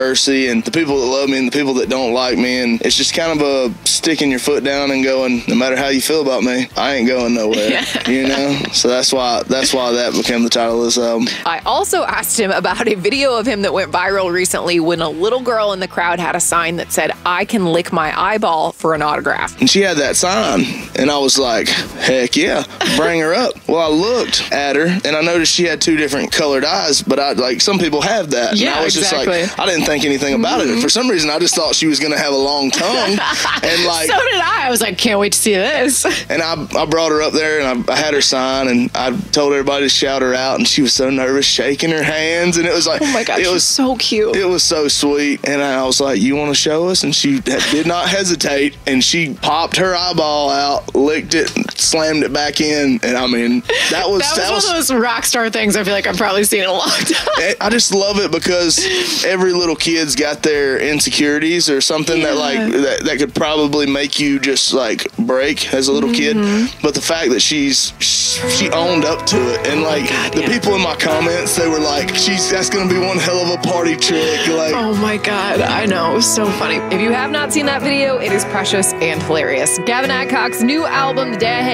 controversy and the people that love me and the people that don't like me, and it's just kind of a sticking your foot down and going, no matter how you feel about me, I ain't going nowhere. You know? So that's why that became the title of this album. I also asked him about a video of him that went viral recently when a little girl in the crowd had a sign that said, "I can lick my eyeball for an autograph." And she had that sign, and I was like, heck yeah, bring her up. Well, I looked at her, and I noticed she had 2 different colored eyes, but some people have that. Yeah, and I was exactly. just like, I didn't think anything about it. For some reason, I just thought she was going to have a long tongue. And like, so did I. I was like, can't wait to see this. And I brought her up there, and I had her sign, and I told everybody to shout her out, and she was so nervous, shaking her hands, and it was like, oh my God, it was so cute. It was so sweet, and I was like, you want to show us? And she did not hesitate, and she popped her eyeball out, licked it, and slammed it back in, and I mean, that was one of those rock star things I feel like I've probably seen in a long time. I just love it because every little kid's got their insecurities or something that like that could probably make you just like break as a little kid, but the fact that she owned up to it, and like the people in my comments, they were like, that's gonna be one hell of a party trick. Like, oh my God, I know, it was so funny. If you have not seen that video, it is precious and hilarious. Gavin Adcock's new album, The Day I Hang